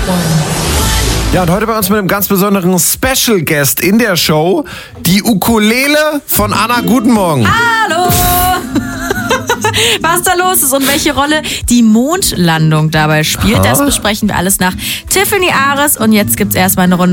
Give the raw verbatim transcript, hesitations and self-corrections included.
Ja, und heute bei uns mit einem ganz besonderen Special Guest in der Show, die Ukulele von Anna. Guten Morgen. Hallo! Was da los ist und welche Rolle die Mondlandung dabei spielt, Ha? das besprechen wir alles nach Tiffany Ares. Und jetzt gibt's erstmal eine Runde